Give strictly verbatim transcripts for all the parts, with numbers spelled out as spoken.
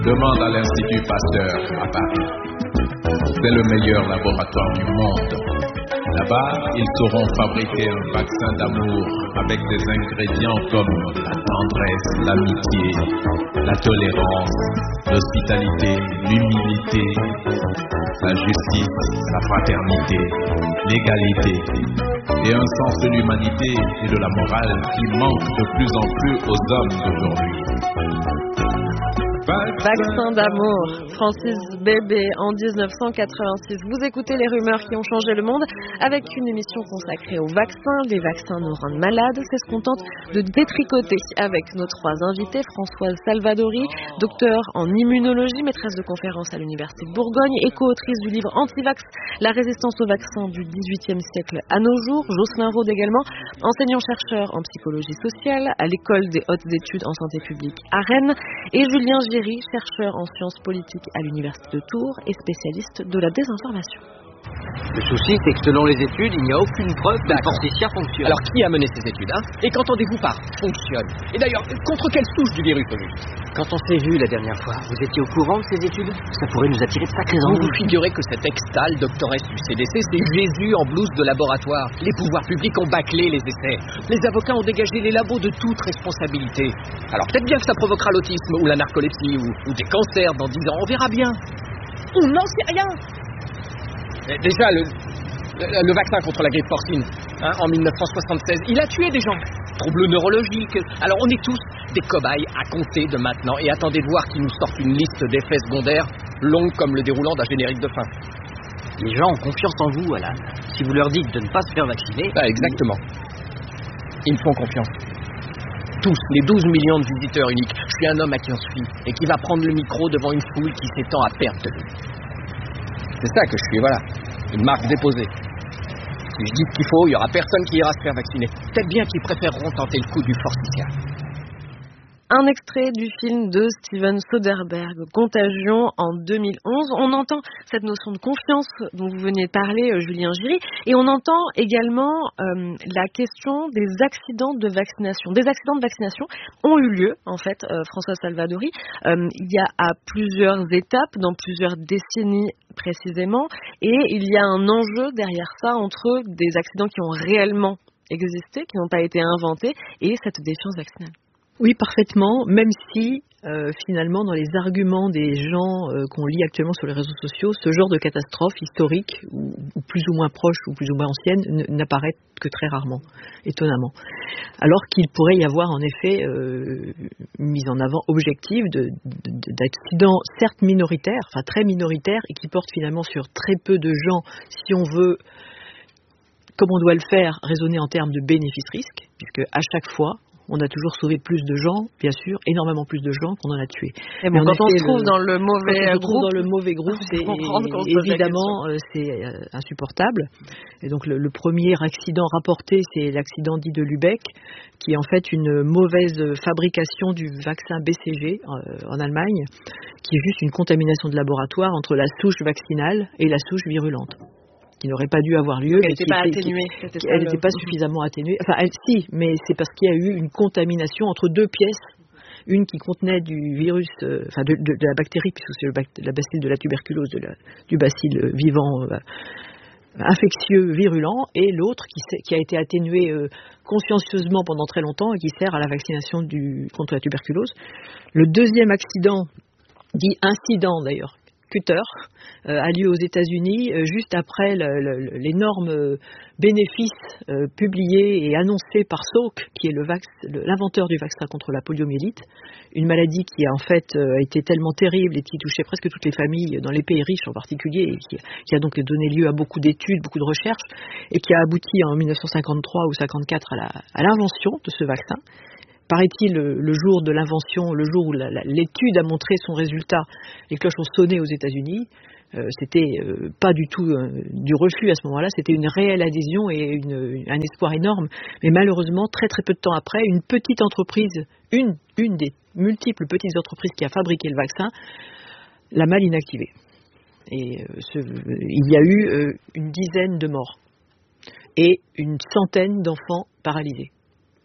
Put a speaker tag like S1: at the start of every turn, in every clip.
S1: Demande à l'Institut Pasteur à Paris. C'est le meilleur laboratoire du monde. Là-bas, ils sauront fabriquer un vaccin d'amour avec des ingrédients comme la tendresse, l'amitié, la tolérance, l'hospitalité, l'humilité, la justice, la fraternité, l'égalité et un sens de l'humanité et de la morale qui manque de plus en plus aux hommes d'aujourd'hui.
S2: Vaccin d'amour, Francis Bébé en dix-neuf cent quatre-vingt-six. Vous écoutez les rumeurs qui ont changé le monde avec une émission consacrée aux vaccins. Les vaccins nous rendent malades, c'est ce qu'on tente de détricoter avec nos trois invités. Françoise Salvadori, docteur en immunologie, maîtresse de conférences à l'Université de Bourgogne et co-autrice du livre Antivax, la résistance aux vaccins du dix-huitième siècle à nos jours. Jocelyn Rode également, enseignant-chercheur en psychologie sociale à l'École des hautes études en santé publique à Rennes. Et Julien Giry, chercheur en sciences politiques à l'Université de Tours et spécialiste de la désinformation.
S3: Le souci, c'est que selon les études, il n'y a aucune preuve que le forticia fonctionne.
S4: Alors, qui a mené ces études, hein? Et qu'entendez-vous par fonctionne? Et d'ailleurs, contre quelle souche du virus, au juste?
S3: Quand on s'est vu la dernière fois, vous étiez au courant de ces études? Ça pourrait nous attirer de sacrés ennuis.
S4: Vous vous figurez que cette ex-tale doctoresse du C D C, c'est Jésus en blouse de laboratoire. Les pouvoirs publics ont bâclé les essais. Les avocats ont dégagé les labos de toute responsabilité. Alors, peut-être bien que ça provoquera l'autisme ou la narcolepsie ou, ou des cancers dans dix ans. On verra bien. On n'en sait rien. Déjà, le, le, le vaccin contre la grippe porcine, hein, en mille neuf cent soixante-seize, il a tué des gens. Troubles neurologiques. Alors, on est tous des cobayes à compter de maintenant. Et attendez de voir qu'ils nous sortent une liste d'effets secondaires longue comme le déroulant d'un générique de fin.
S3: Les gens ont confiance en vous, Alan. Si vous leur dites de ne pas se faire vacciner...
S4: Ah, exactement. Ils me font confiance. Tous, les douze millions de visiteurs uniques. Je suis un homme à qui on se fie et qui va prendre le micro devant une foule qui s'étend à perte de vue. C'est ça que je suis, voilà. Une marque déposée. Si je dis ce qu'il faut, il n'y aura personne qui ira se faire vacciner. Peut-être bien qu'ils préféreront tenter le coup du forticia.
S2: Un extrait du film de Steven Soderbergh, Contagion, en deux mille onze. On entend cette notion de confiance dont vous veniez de parler, Julien Giry, et on entend également euh, la question des accidents de vaccination. Des accidents de vaccination ont eu lieu, en fait, euh, François Salvadori. Euh, il y a à plusieurs étapes, dans plusieurs décennies précisément, et il y a un enjeu derrière ça entre des accidents qui ont réellement existé, qui n'ont pas été inventés, et cette défiance vaccinale.
S5: Oui, parfaitement, même si euh, finalement dans les arguments des gens euh, qu'on lit actuellement sur les réseaux sociaux, ce genre de catastrophe historique, ou, ou plus ou moins proche ou plus ou moins ancienne, n'apparaît que très rarement, étonnamment. Alors qu'il pourrait y avoir en effet euh, une mise en avant objective de, de, d'accidents certes minoritaires, enfin très minoritaires, et qui portent finalement sur très peu de gens, si on veut, comme on doit le faire, raisonner en termes de bénéfice-risque, puisque à chaque fois, on a toujours sauvé plus de gens, bien sûr, énormément plus de gens qu'on en a tués.
S2: Et bon, quand on se trouve le, dans le mauvais groupe,
S5: dans le mauvais groupe, c'est évidemment euh, c'est euh, insupportable. Et donc le, le premier accident rapporté, c'est l'accident dit de Lübeck, qui est en fait une mauvaise fabrication du vaccin B C G euh, en Allemagne, qui est juste une contamination de laboratoire entre la souche vaccinale et la souche virulente, qui n'aurait pas dû avoir lieu.
S2: Elle n'était pas était, atténuée.
S5: Qui, qui, elle n'était pas suffisamment atténuée. Enfin, elle, si, mais c'est parce qu'il y a eu une contamination entre deux pièces. Une qui contenait du virus, euh, enfin de, de, de la bactérie, puisque c'est le, la bacille de la tuberculose, de la, du bacille vivant euh, infectieux virulent, et l'autre qui, qui a été atténuée euh, consciencieusement pendant très longtemps et qui sert à la vaccination du, contre la tuberculose. Le deuxième accident, dit incident d'ailleurs, Cutter, euh, a lieu aux États-Unis euh, juste après le, le, l'énorme euh, bénéfice euh, publié et annoncé par Salk, qui est le vax, le, l'inventeur du vaccin contre la poliomyélite, une maladie qui a en fait euh, été tellement terrible et qui touchait presque toutes les familles, dans les pays riches en particulier, et qui, qui a donc donné lieu à beaucoup d'études, beaucoup de recherches, et qui a abouti en dix-neuf cent cinquante-trois ou cinquante-quatre à, la, à l'invention de ce vaccin. Paraît-il, le, le jour de l'invention, le jour où la, la, l'étude a montré son résultat, les cloches ont sonné aux États-Unis. Euh, c'était euh, pas du tout euh, du refus à ce moment-là, c'était une réelle adhésion et une, une, un espoir énorme. Mais malheureusement, très très peu de temps après, une petite entreprise, une, une des multiples petites entreprises qui a fabriqué le vaccin, l'a mal inactivé. Et euh, ce, il y a eu euh, une dizaine de morts et une centaine d'enfants paralysés.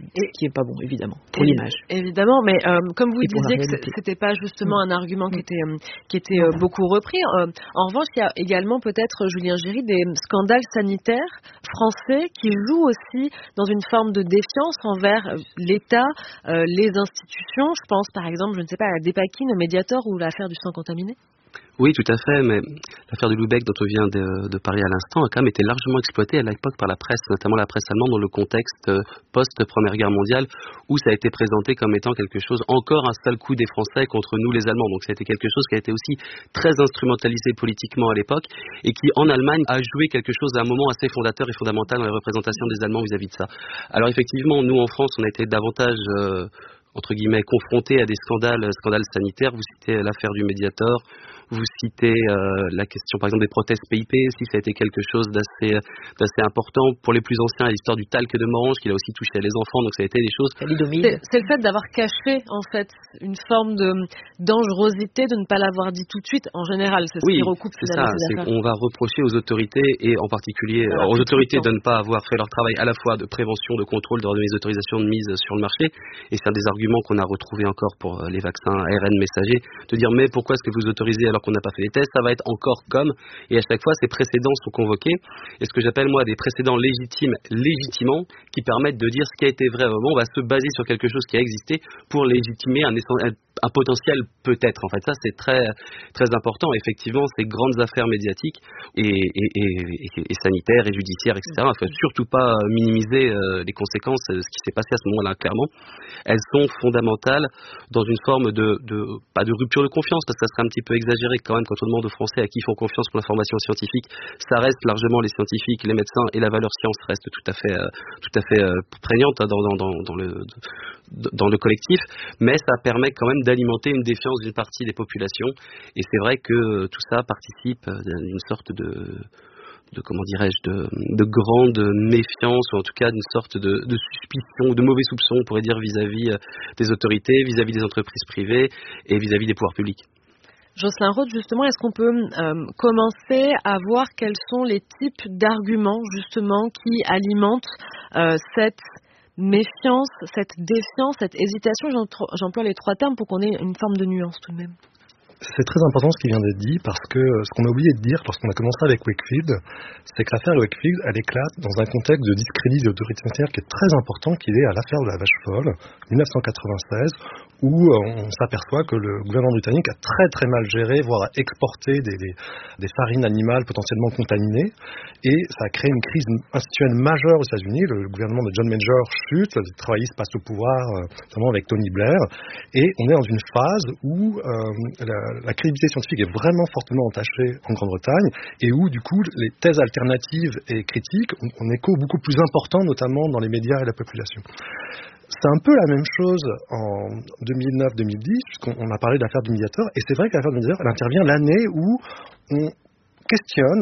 S5: et, qui est pas bon, évidemment, pour l'image.
S2: Évidemment, mais euh, comme vous
S5: et
S2: disiez que c'était pas justement un argument qui était, euh, qui était euh, beaucoup repris. Euh, en revanche, il y a également peut-être, Julien Giry, des scandales sanitaires français qui jouent aussi dans une forme de défiance envers l'État, euh, les institutions. Je pense par exemple, je ne sais pas, à la Dépakine, au Mediator ou l'affaire du sang contaminé.
S6: Oui, tout à fait, mais l'affaire de Lübeck dont on vient de, de parler à l'instant a quand même été largement exploitée à l'époque par la presse, notamment la presse allemande dans le contexte post-Première Guerre mondiale, où ça a été présenté comme étant quelque chose, encore un sale coup des Français contre nous les Allemands. Donc ça a été quelque chose qui a été aussi très instrumentalisé politiquement à l'époque et qui en Allemagne a joué quelque chose à un moment assez fondateur et fondamental dans la représentation des Allemands vis-à-vis de ça. Alors effectivement, nous en France, on a été davantage... Euh, entre guillemets, confrontés à des scandales, scandales sanitaires. Vous citez l'affaire du Mediator, vous citez euh, la question, par exemple, des prothèses P I P, aussi, ça a été quelque chose d'assez, d'assez important. Pour les plus anciens, l'histoire du talc de Morhange, qui a aussi touché les enfants, donc ça a été des choses...
S2: C'est, c'est le fait d'avoir caché, en fait, une forme de dangerosité, de ne pas l'avoir dit tout de suite, en général, c'est ce
S6: oui,
S2: qui recoupe
S6: c'est ça, c'est qu'on va reprocher aux autorités, et en particulier alors, aux autorités de ne pas avoir fait leur travail à la fois de prévention, de contrôle, de donner des autorisations de mise sur le marché, et c'est un des arguments qu'on a retrouvé encore pour les vaccins A R N messagers, de dire mais pourquoi est-ce que vous autorisez alors qu'on n'a pas fait les tests, ça va être encore comme, et à chaque fois ces précédents sont convoqués, et ce que j'appelle moi des précédents légitimes, légitimants, qui permettent de dire ce qui a été vrai au moment, on va se baser sur quelque chose qui a existé pour légitimer un, un, un potentiel peut-être, en fait ça c'est très, très important, effectivement ces grandes affaires médiatiques et, et, et, et, et sanitaires et judiciaires, et cetera, il ne faut surtout pas minimiser euh, les conséquences, ce qui s'est passé à ce moment-là clairement, elles sont fondamentales dans une forme de, de, pas de rupture de confiance, parce que ça serait un petit peu exagéré quand même quand on demande aux Français à qui ils font confiance pour l'information scientifique, ça reste largement les scientifiques, les médecins, et la valeur science reste tout à fait, euh, tout à fait euh, prégnante hein, dans, dans, dans, dans, le, dans le collectif, mais ça permet quand même d'alimenter une défiance d'une partie des populations, et c'est vrai que tout ça participe d'une sorte de... de comment dirais-je, de, de grande méfiance, ou en tout cas d'une sorte de, de suspicion, de mauvais soupçons, on pourrait dire, vis-à-vis des autorités, vis-à-vis des entreprises privées et vis-à-vis des pouvoirs publics.
S2: Jocelyn Roth, justement, est-ce qu'on peut euh, commencer à voir quels sont les types d'arguments, justement, qui alimentent euh, cette méfiance, cette défiance, cette hésitation? J'emploie les trois termes pour qu'on ait une forme de nuance tout de même.
S7: C'est très important ce qui vient d'être dit, parce que ce qu'on a oublié de dire lorsqu'on a commencé avec Wakefield, c'est que l'affaire Wakefield, elle éclate dans un contexte de discrédit de l'autorité sanitaire qui est très important, qui est à l'affaire de la vache folle, dix-neuf cent quatre-vingt-seize, où on s'aperçoit que le gouvernement britannique a très très mal géré, voire a exporté des, des, des farines animales potentiellement contaminées, et ça a créé une crise institutionnelle majeure aux États-Unis. Le gouvernement de John Major chute, les travaillistes passent au pouvoir, notamment avec Tony Blair, et on est dans une phase où euh, la, la crédibilité scientifique est vraiment fortement entachée en Grande-Bretagne, et où du coup les thèses alternatives et critiques ont un écho beaucoup plus important, notamment dans les médias et la population. C'est un peu la même chose en deux mille neuf deux mille dix, puisqu'on a parlé de l'affaire du Mediator, et c'est vrai que l'affaire du Mediator, elle intervient l'année où on questionne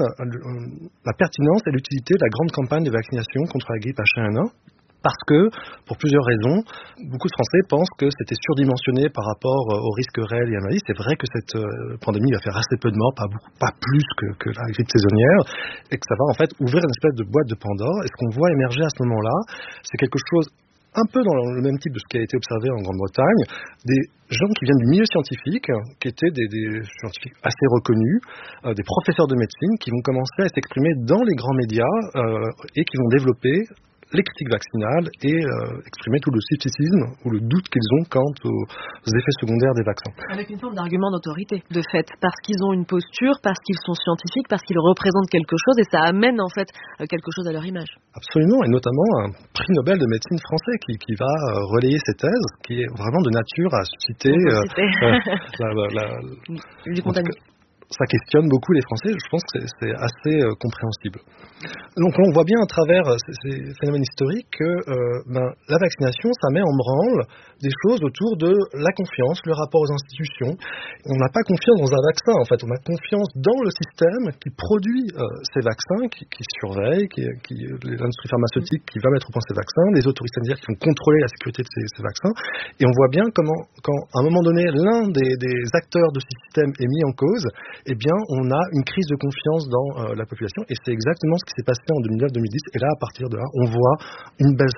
S7: la pertinence et l'utilité de la grande campagne de vaccination contre la grippe H un N un, parce que, pour plusieurs raisons, beaucoup de Français pensent que c'était surdimensionné par rapport aux risques réels et à la maladie. C'est vrai que cette pandémie va faire assez peu de morts, pas, beaucoup, pas plus que, que la grippe saisonnière, et que ça va en fait ouvrir une espèce de boîte de Pandore. Et ce qu'on voit émerger à ce moment-là, c'est quelque chose un peu dans le même type de ce qui a été observé en Grande-Bretagne, des gens qui viennent du milieu scientifique, qui étaient des, des scientifiques assez reconnus, euh, des professeurs de médecine, qui vont commencer à s'exprimer dans les grands médias euh, et qui vont développer les critiques vaccinales et euh, exprimer tout le scepticisme ou le doute qu'ils ont quant aux, aux effets secondaires des vaccins.
S2: Avec une forme d'argument d'autorité, de fait, parce qu'ils ont une posture, parce qu'ils sont scientifiques, parce qu'ils représentent quelque chose, et ça amène en fait quelque chose à leur image.
S7: Absolument, et notamment un prix Nobel de médecine français qui, qui va relayer ces thèses, qui est vraiment de nature à susciter euh, euh, la, la, la,
S2: du contenu.
S7: Ça questionne beaucoup les Français, je pense que c'est, c'est assez euh, compréhensible. Donc on voit bien à travers ces, ces phénomènes historiques que euh, ben, la vaccination, ça met en branle des choses autour de la confiance, le rapport aux institutions. On n'a pas confiance dans un vaccin, en fait, on a confiance dans le système qui produit euh, ces vaccins, qui, qui surveille, qui, qui, l'industrie pharmaceutique qui va mettre au point ces vaccins, les autorités sanitaires qui vont contrôler la sécurité de ces, ces vaccins. Et on voit bien comment, quand à un moment donné, l'un des, des acteurs de ce système est mis en cause, eh bien, on a une crise de confiance dans euh, la population, et c'est exactement ce qui s'est passé en deux mille neuf deux mille dix, et là, à partir de là, on voit une baisse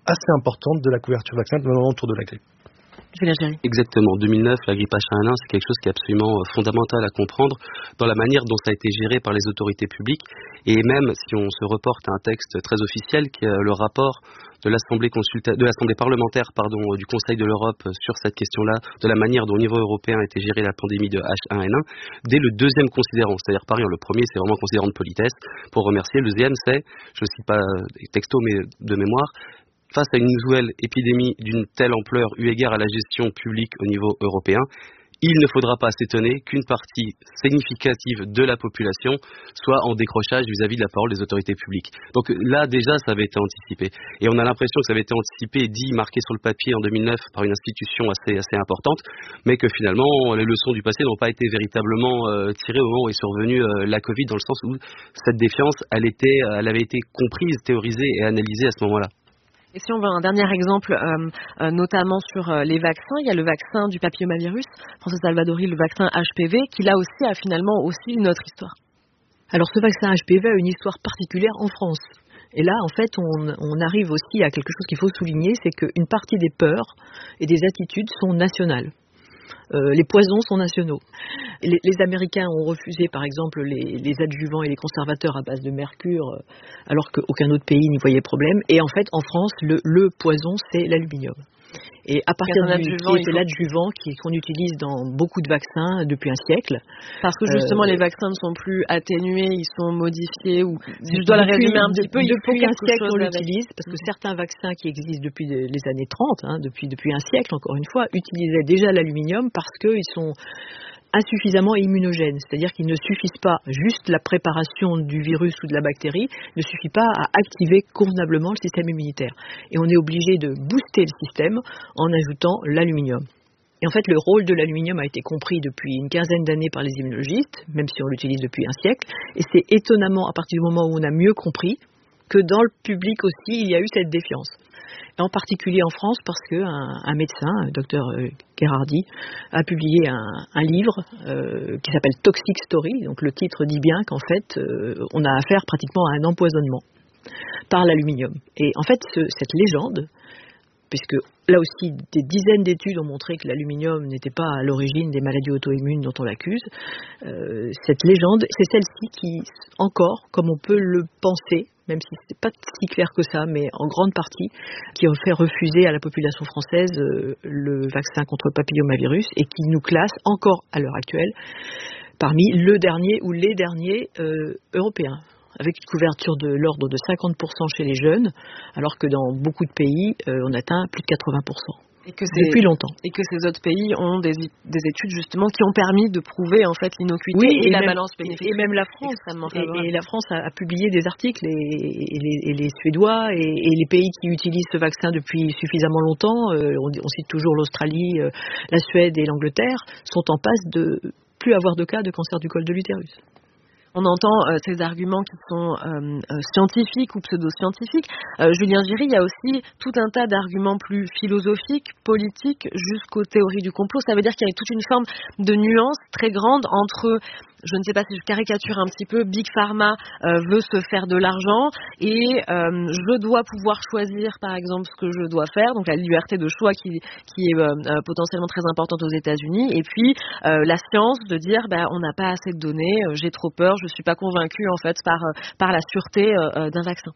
S7: assez importante de la couverture vaccinale, notamment autour de la grippe.
S6: Exactement. deux mille neuf, la grippe H un N un, c'est quelque chose qui est absolument fondamental à comprendre dans la manière dont ça a été géré par les autorités publiques. Et même si on se reporte à un texte très officiel, qui est le rapport de l'Assemblée consulta- de l'Assemblée parlementaire pardon, du Conseil de l'Europe sur cette question-là, de la manière dont au niveau européen a été gérée la pandémie de H un N un, dès le deuxième considérant, c'est-à-dire par exemple, le premier c'est vraiment considérant de politesse, pour remercier. Le deuxième c'est, je ne cite pas texto mais de mémoire, face à une nouvelle épidémie d'une telle ampleur eu égard à la gestion publique au niveau européen, il ne faudra pas s'étonner qu'une partie significative de la population soit en décrochage vis-à-vis de la parole des autorités publiques. Donc là, déjà, ça avait été anticipé. Et on a l'impression que ça avait été anticipé, dit, marqué sur le papier en deux mille neuf par une institution assez, assez importante, mais que finalement, les leçons du passé n'ont pas été véritablement euh, tirées au moment où est survenue euh, la Covid, dans le sens où cette défiance, elle, était, elle avait été comprise, théorisée et analysée à ce moment-là.
S2: Et si on veut un dernier exemple, euh, euh, notamment sur euh, les vaccins, il y a le vaccin du papillomavirus, François Salvadori, le vaccin H P V, qui là aussi a finalement aussi une autre histoire.
S5: Alors ce vaccin H P V a une histoire particulière en France. Et là, en fait, on, on arrive aussi à quelque chose qu'il faut souligner, c'est qu'une partie des peurs et des attitudes sont nationales. Euh, les poisons sont nationaux. Les, les Américains ont refusé, par exemple, les, les adjuvants et les conservateurs à base de mercure, euh, alors qu'aucun autre pays n'y voyait problème. Et en fait, en France, le, le poison, c'est l'aluminium. Et à partir du qui était l'adjuvant qui, qu'on utilise dans beaucoup de vaccins depuis un siècle.
S2: Parce que justement, euh, les vaccins ne sont plus atténués, ils sont modifiés. Ou si je dois le résumer un petit peu,
S5: depuis un siècle on l'utilise, parce que mmh. certains vaccins qui existent depuis les années trente, hein, depuis, depuis un siècle encore une fois, utilisaient déjà l'aluminium parce qu'ils sont insuffisamment immunogènes, c'est-à-dire qu'ils ne suffisent pas, juste la préparation du virus ou de la bactérie ne suffit pas à activer convenablement le système immunitaire. Et on est obligé de booster le système en ajoutant l'aluminium. Et en fait, le rôle de l'aluminium a été compris depuis une quinzaine d'années par les immunologistes, même si on l'utilise depuis un siècle, et c'est étonnamment, à partir du moment où on a mieux compris, que dans le public aussi, il y a eu cette défiance. En particulier en France, parce qu'un un médecin, le docteur Gherardi, a publié un, un livre euh, qui s'appelle Toxic Story. Donc le titre dit bien qu'en fait, euh, on a affaire pratiquement à un empoisonnement par l'aluminium. Et en fait, ce, cette légende, puisque là aussi, des dizaines d'études ont montré que l'aluminium n'était pas à l'origine des maladies auto-immunes dont on l'accuse, euh, cette légende, c'est celle-ci qui, encore, comme on peut le penser, même si ce n'est pas si clair que ça, mais en grande partie, qui ont fait refuser à la population française euh, le vaccin contre le papillomavirus et qui nous classe encore à l'heure actuelle parmi le dernier ou les derniers euh, européens, avec une couverture de l'ordre de cinquante pour cent chez les jeunes, alors que dans beaucoup de pays, euh, on atteint plus de quatre-vingts pour cent. Et que depuis longtemps.
S2: Et que ces autres pays ont des, des études justement qui ont permis de prouver en fait l'innocuité oui, et, et la même, balance bénéfique.
S5: Et même la France. Et, et la France a, a publié des articles, et, et, les, et les Suédois, et, et les pays qui utilisent ce vaccin depuis suffisamment longtemps, euh, on, on cite toujours l'Australie, euh, la Suède et l'Angleterre, sont en passe de plus avoir de cas de cancer du col de l'utérus.
S2: On entend euh, ces arguments qui sont euh, euh, scientifiques ou pseudo-scientifiques. Euh, Julien Giry, il y a aussi tout un tas d'arguments plus philosophiques, politiques, jusqu'aux théories du complot. Ça veut dire qu'il y a toute une forme de nuance très grande entre, je ne sais pas si je caricature un petit peu, Big Pharma euh, veut se faire de l'argent et euh, je dois pouvoir choisir par exemple ce que je dois faire, donc la liberté de choix qui, qui est euh, potentiellement très importante aux États-Unis, et puis euh, la science de dire bah, on n'a pas assez de données, euh, j'ai trop peur, je ne suis pas convaincu en fait par, par la sûreté euh, d'un vaccin.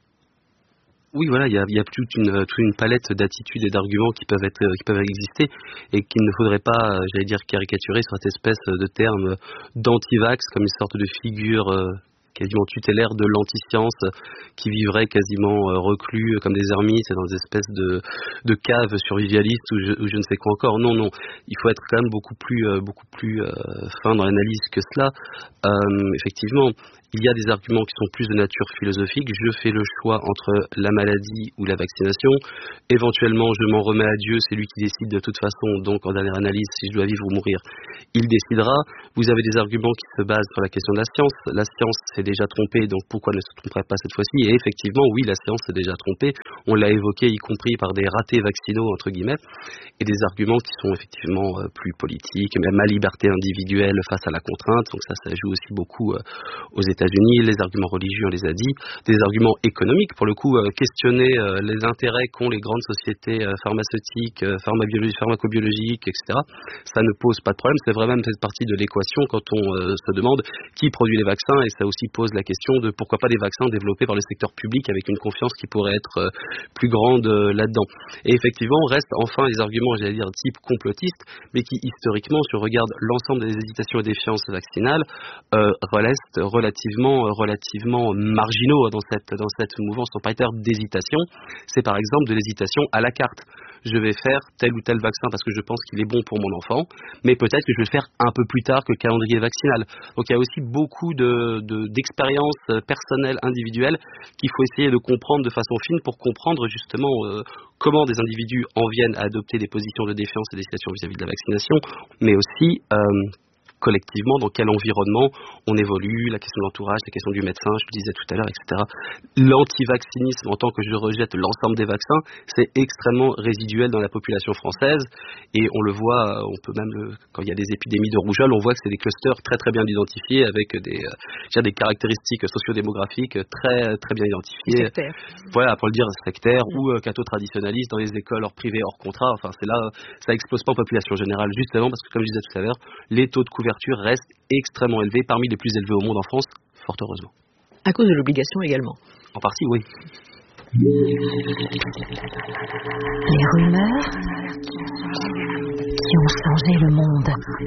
S6: Oui, voilà, il y a, y a toute, une, toute une palette d'attitudes et d'arguments qui peuvent être, qui peuvent exister et qu'il ne faudrait pas, j'allais dire, caricaturer sur cette espèce de terme d'anti-vax comme une sorte de figure euh, quasiment tutélaire de l'anti-science qui vivrait quasiment euh, reclus comme des ermites dans des espèces de, de caves survivalistes ou je, ou je ne sais quoi encore. Non, non, il faut être quand même beaucoup plus, euh, beaucoup plus euh, fin dans l'analyse que cela. Euh, effectivement, il y a des arguments qui sont plus de nature philosophique. Je fais le choix entre la maladie ou la vaccination. Éventuellement, je m'en remets à Dieu, c'est lui qui décide de toute façon. Donc, en dernière analyse, si je dois vivre ou mourir, il décidera. Vous avez des arguments qui se basent sur la question de la science. La science, c'est s'est déjà trompé, donc pourquoi ne se tromperait pas cette fois-ci? Et effectivement, oui, la science s'est déjà trompée. On l'a évoqué, y compris par des ratés vaccinaux, entre guillemets, et des arguments qui sont effectivement euh, plus politiques, même à liberté individuelle face à la contrainte. Donc ça, ça joue aussi beaucoup euh, aux États-Unis. Les arguments religieux, on les a dit. Des arguments économiques, pour le coup, euh, questionner euh, les intérêts qu'ont les grandes sociétés euh, pharmaceutiques, euh, pharmabiologiques, pharmacobiologiques, et cetera. Ça ne pose pas de problème. C'est vraiment cette partie de l'équation quand on euh, se demande qui produit les vaccins, et ça aussi pose la question de pourquoi pas des vaccins développés par le secteur public avec une confiance qui pourrait être euh, plus grande euh, là-dedans. Et effectivement, restent enfin les arguments, j'allais dire, type complotiste, mais qui historiquement, si on regarde l'ensemble des hésitations et défiances vaccinales, euh, restent relativement, relativement marginaux dans cette, dans cette mouvance paritaire d'hésitation. C'est par exemple de l'hésitation à la carte. Je vais faire tel ou tel vaccin parce que je pense qu'il est bon pour mon enfant, mais peut-être que je vais le faire un peu plus tard que le calendrier vaccinal. Donc il y a aussi beaucoup de, de, d'expériences personnelles, individuelles, qu'il faut essayer de comprendre de façon fine pour comprendre justement euh, comment des individus en viennent à adopter des positions de défiance et d'hésitation vis-à-vis de la vaccination, mais aussi euh, collectivement, dans quel environnement on évolue, la question de l'entourage, la question du médecin, je le disais tout à l'heure, et cetera. L'antivaccinisme, en tant que je rejette l'ensemble des vaccins, c'est extrêmement résiduel dans la population française, et on le voit, on peut même, le, quand il y a des épidémies de rougeole, on voit que c'est des clusters très très bien identifiés, avec des, euh, des caractéristiques sociodémographiques très très bien identifiées.
S5: Sectaire.
S6: Voilà, pour le dire, sectaire, mmh. ou euh, catho-traditionnaliste dans les écoles hors privées, hors contrat, enfin c'est là, ça explose pas en population générale, justement parce que, comme je disais tout à l'heure, les taux de couverture reste extrêmement élevé, parmi les plus élevés au monde en France, fort heureusement.
S5: À cause de l'obligation également.
S6: En partie, oui.
S8: Les rumeurs qui ont changé le monde.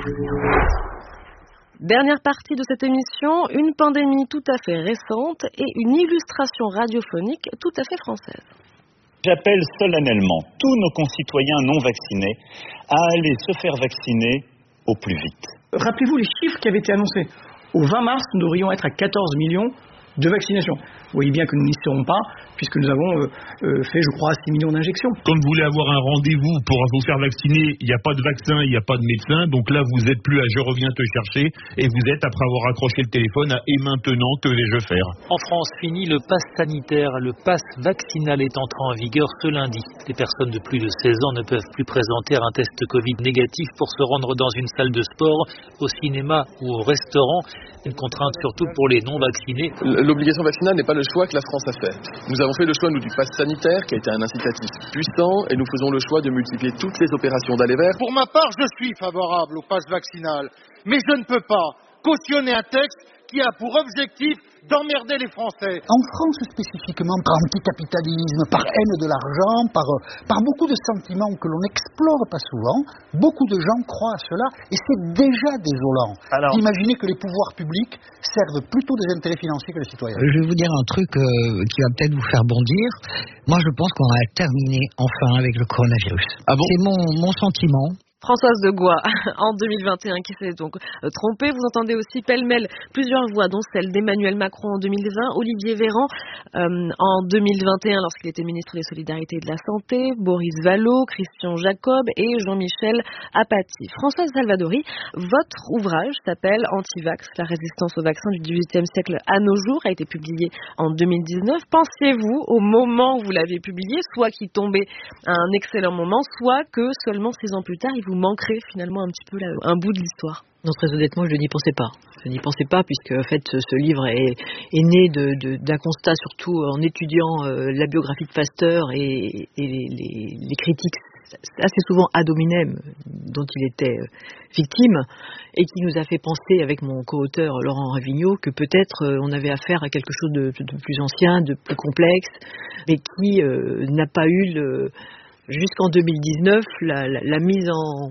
S2: Dernière partie de cette émission, une pandémie tout à fait récente et une illustration radiophonique tout à fait française.
S9: J'appelle solennellement tous nos concitoyens non vaccinés à aller se faire vacciner au plus vite.
S10: Rappelez-vous les chiffres qui avaient été annoncés. Au vingt mars, nous devrions être à quatorze millions de vaccinations. Vous voyez bien que nous n'y serons pas, puisque nous avons euh, euh, fait, je crois, six millions d'injections.
S11: Quand vous voulez avoir un rendez-vous pour vous faire vacciner, il n'y a pas de vaccin, il n'y a pas de médecin, donc là vous n'êtes plus à je reviens te chercher, et vous êtes, après avoir accroché le téléphone, à et maintenant, que vais-je faire?
S12: En France, fini le pass sanitaire, le pass vaccinal est entré en vigueur ce lundi. Les personnes de plus de seize ans ne peuvent plus présenter un test Covid négatif pour se rendre dans une salle de sport, au cinéma ou au restaurant. Une contrainte surtout pour les non-vaccinés.
S13: L'obligation vaccinale n'est pas le choix que la France a fait. Nous avons fait le choix, nous, du pass sanitaire, qui a été un incitatif puissant, et nous faisons le choix de multiplier toutes les opérations d'aller vers.
S14: Pour ma part, je suis favorable au pass vaccinal, mais je ne peux pas cautionner un texte qui a pour objectif d'emmerder les Français.
S15: En France spécifiquement, par anticapitalisme, par haine de l'argent, par, par beaucoup de sentiments que l'on n'explore pas souvent, beaucoup de gens croient à cela, et c'est déjà désolant. Alors, d'imaginer que les pouvoirs publics servent plutôt des intérêts financiers que les citoyens.
S16: Je vais vous dire un truc euh, qui va peut-être vous faire bondir. Moi, je pense qu'on a terminé enfin avec le coronavirus.
S2: Ah bon ?
S16: C'est mon, mon sentiment.
S2: Françoise de Gois, en deux mille vingt et un, qui s'est donc euh, trompée. Vous entendez aussi pêle-mêle plusieurs voix, dont celle d'Emmanuel Macron en deux mille vingt, Olivier Véran euh, en deux mille vingt et un, lorsqu'il était ministre des Solidarités et de la Santé, Boris Vallaud, Christian Jacob et Jean-Michel Apathy. Françoise Salvadori, votre ouvrage s'appelle Antivax, la résistance au vaccin du dix-huitième siècle à nos jours, a été publié en deux mille dix-neuf. Pensiez-vous, au moment où vous l'avez publié, soit qu'il tombait à un excellent moment, soit que seulement six ans plus tard, il vous manquerait finalement un petit peu là, un bout de l'histoire?
S5: Non, très honnêtement, je n'y pensais pas. Je n'y pensais pas puisque en fait, ce livre est, est né de, de, d'un constat, surtout en étudiant euh, la biographie de Pasteur et, et les, les, les critiques assez souvent ad hominem dont il était victime, et qui nous a fait penser avec mon co-auteur Laurent Ravigno que peut-être euh, on avait affaire à quelque chose de, de plus ancien, de plus complexe, mais qui euh, n'a pas eu le... Jusqu'en deux mille dix-neuf, la, la, la mise en,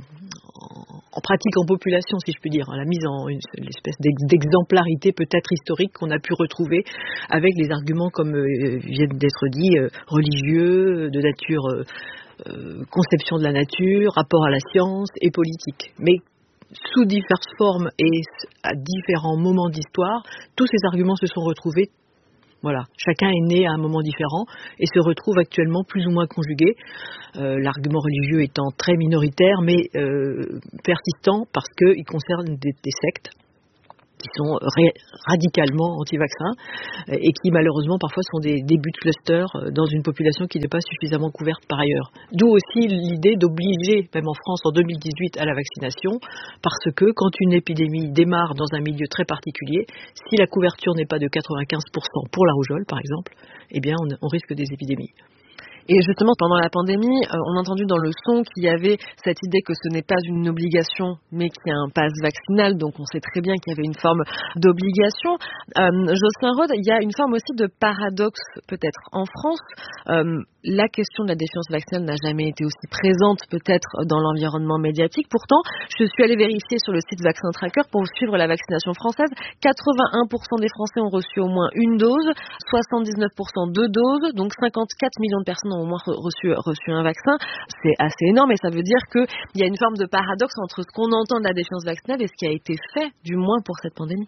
S5: en pratique en population, si je puis dire, la mise en une, une espèce d'exemplarité peut-être historique qu'on a pu retrouver avec les arguments, comme euh, viennent d'être dit, euh, religieux, de nature euh, euh, conception de la nature, rapport à la science et politique. Mais sous diverses formes et à différents moments d'histoire, tous ces arguments se sont retrouvés. Voilà, chacun est né à un moment différent et se retrouve actuellement plus ou moins conjugué, euh, l'argument religieux étant très minoritaire mais euh, persistant parce qu'il concerne des, des sectes qui sont ré- radicalement anti-vaccins et qui malheureusement parfois sont des débuts de cluster dans une population qui n'est pas suffisamment couverte par ailleurs. D'où aussi l'idée d'obliger, même en France en deux mille dix-huit, à la vaccination, parce que quand une épidémie démarre dans un milieu très particulier, si la couverture n'est pas de quatre-vingt-quinze pour cent pour la rougeole par exemple, eh bien on, on risque des épidémies.
S2: Et justement, pendant la pandémie, euh, on a entendu dans le son qu'il y avait cette idée que ce n'est pas une obligation, mais qu'il y a un pass vaccinal. Donc, on sait très bien qu'il y avait une forme d'obligation. Euh, Jocelyn Rode, il y a une forme aussi de paradoxe, peut-être, en France. Euh, la question de la défiance vaccinale n'a jamais été aussi présente, peut-être, dans l'environnement médiatique. Pourtant, je suis allée vérifier sur le site Vaccin Tracker pour suivre la vaccination française. quatre-vingt-un pour cent des Français ont reçu au moins une dose, soixante-dix-neuf pour cent deux doses, donc cinquante-quatre millions de personnes ont au moins reçu, reçu un vaccin. C'est assez énorme et ça veut dire qu'il y a une forme de paradoxe entre ce qu'on entend de la défiance vaccinale et ce qui a été fait, du moins pour cette pandémie.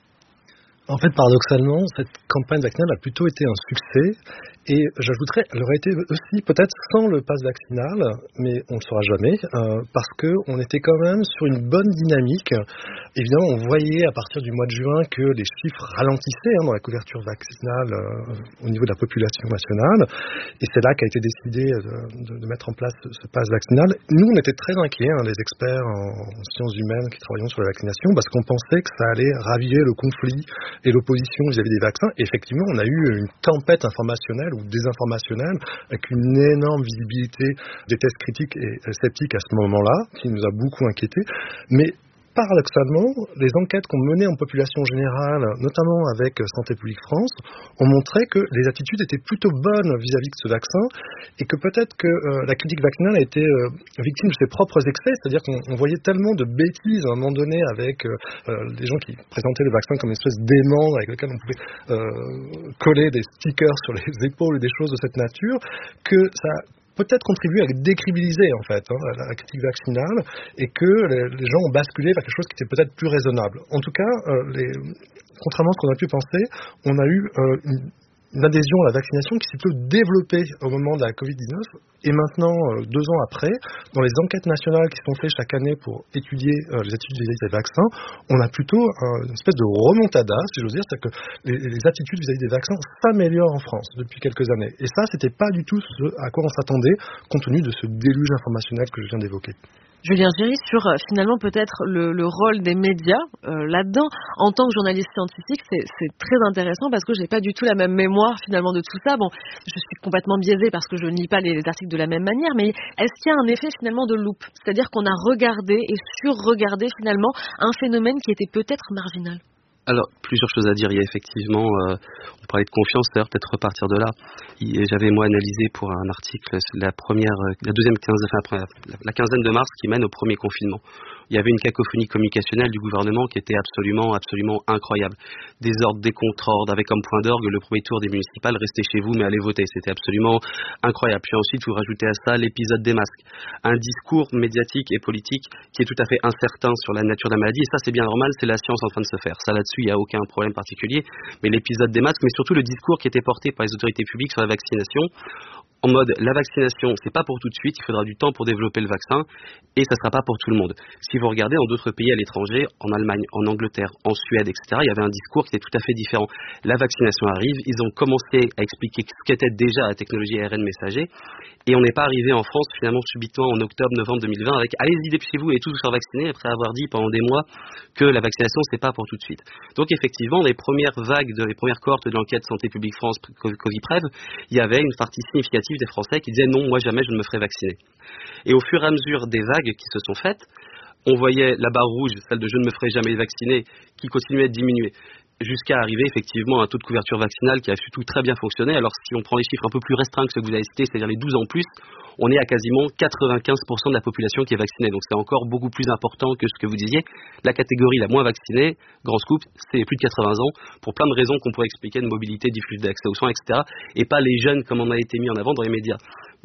S7: En fait, paradoxalement, cette campagne vaccinale a plutôt été un succès. Et j'ajouterais, elle aurait été aussi peut-être sans le pass vaccinal, mais on ne le saura jamais, euh, parce qu'on était quand même sur une bonne dynamique. Évidemment, on voyait à partir du mois de juin que les chiffres ralentissaient hein, dans la couverture vaccinale euh, au niveau de la population nationale. Et c'est là qu'a été décidé de, de, de mettre en place ce, ce pass vaccinal. Nous, on était très inquiets, hein, les experts en, en sciences humaines qui travaillons sur la vaccination, parce qu'on pensait que ça allait raviver le conflit et l'opposition vis-à-vis des vaccins. Et effectivement, on a eu une tempête informationnelle ou désinformationnelle avec une énorme visibilité des tests critiques et sceptiques à ce moment-là, qui nous a beaucoup inquiétés. Mais paradoxalement, les enquêtes qu'on menait en population générale, notamment avec Santé publique France, ont montré que les attitudes étaient plutôt bonnes vis-à-vis de ce vaccin et que peut-être que euh, la critique vaccinale a été euh, victime de ses propres excès, c'est-à-dire qu'on on voyait tellement de bêtises à un moment donné avec euh, les gens qui présentaient le vaccin comme une espèce d'aimant avec lequel on pouvait euh, coller des stickers sur les épaules et des choses de cette nature, que ça peut-être contribuer à décrédibiliser en fait hein, la critique vaccinale et que les, les gens ont basculé vers quelque chose qui était peut-être plus raisonnable. En tout cas, euh, les, contrairement à ce qu'on a pu penser, on a eu euh, une, une adhésion à la vaccination qui s'est plutôt développée au moment de la covid dix-neuf et maintenant, euh, deux ans après, dans les enquêtes nationales qui sont faites chaque année pour étudier euh, les attitudes vis-à-vis des vaccins, on a plutôt euh, une espèce de remontada, si j'ose dire, c'est-à-dire que les, les attitudes vis-à-vis des vaccins s'améliorent en France depuis quelques années. Et ça, c'était pas du tout ce à quoi on s'attendait, compte tenu de ce déluge informationnel que je viens d'évoquer.
S2: Julien Géry, sur euh, finalement peut-être le, le rôle des médias euh, là-dedans. En tant que journaliste scientifique, c'est, c'est très intéressant parce que j'ai pas du tout la même mémoire finalement de tout ça. Bon, je suis complètement biaisée parce que je ne lis pas les, les articles de la même manière, mais est-ce qu'il y a un effet finalement de loupe ? C'est-à-dire qu'on a regardé et sur-regardé finalement un phénomène qui était peut-être marginal ?
S6: Alors, plusieurs choses à dire. Il y a effectivement, euh, on parlait de confiance, d'ailleurs, peut-être repartir de là. J'avais, moi, analysé pour un article la première, la deuxième quinzaine, enfin, la quinzaine de mars qui mène au premier confinement. Il y avait une cacophonie communicationnelle du gouvernement qui était absolument, absolument incroyable. Des ordres, des contre-ordres, avec comme point d'orgue le premier tour des municipales, restez chez vous, mais allez voter. C'était absolument incroyable. Puis ensuite, vous rajoutez à ça l'épisode des masques. Un discours médiatique et politique qui est tout à fait incertain sur la nature de la maladie. Et ça, c'est bien normal, c'est la science en train de se faire. Ça, là-dessus, il n'y a aucun problème particulier. Mais l'épisode des masques, mais surtout le discours qui était porté par les autorités publiques sur la vaccination, en mode, la vaccination, c'est pas pour tout de suite, il faudra du temps pour développer le vaccin, et ça sera pas pour tout le monde. Si vous regardez dans d'autres pays à l'étranger, en Allemagne, en Angleterre, en Suède, et cetera, il y avait un discours qui était tout à fait différent. La vaccination arrive, ils ont commencé à expliquer ce qu'était déjà la technologie A R N messager, et on n'est pas arrivé en France, finalement, subitement, en octobre, novembre deux mille vingt, avec allez-y, dépêchez-vous et tous vous faire vacciner, après avoir dit pendant des mois que la vaccination, c'est pas pour tout de suite. Donc, effectivement, les premières vagues, de, les premières cohortes de l'enquête Santé publique France, Covid-Prév, il y avait une partie significative des Français qui disaient non, moi jamais je ne me ferai vacciner. Et au fur et à mesure des vagues qui se sont faites, on voyait la barre rouge, celle de je ne me ferai jamais vacciner, qui continuait de diminuer, jusqu'à arriver effectivement à un taux de couverture vaccinale qui a surtout très bien fonctionné. Alors si on prend les chiffres un peu plus restreints que ceux que vous avez cités, c'est-à-dire les douze ans plus, on est à quasiment quatre-vingt-quinze pour cent de la population qui est vaccinée. Donc c'est encore beaucoup plus important que ce que vous disiez. La catégorie la moins vaccinée, grand scoop, c'est plus de quatre-vingts ans, pour plein de raisons qu'on pourrait expliquer, de mobilité, diffusion d'accès aux soins, et cetera. Et pas les jeunes comme on a été mis en avant dans les médias.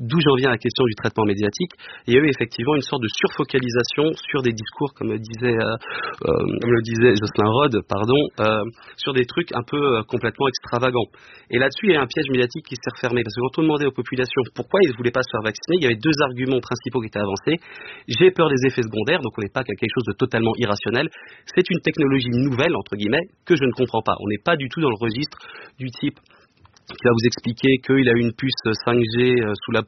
S6: D'où j'en viens à la question du traitement médiatique. Il y a eu effectivement une sorte de surfocalisation sur des discours, comme le disait, euh, euh, comme le disait Jocelyn Rode, pardon, euh, sur des trucs un peu euh, complètement extravagants. Et là-dessus, il y a un piège médiatique qui s'est refermé. Parce que quand on demandait aux populations pourquoi ils ne voulaient pas se faire vacciner, il y avait deux arguments principaux qui étaient avancés. J'ai peur des effets secondaires, donc on n'est pas qu'à quelque chose de totalement irrationnel. C'est une technologie nouvelle, entre guillemets, que je ne comprends pas. On n'est pas du tout dans le registre du type qui va vous expliquer qu'il a une puce cinq G sous la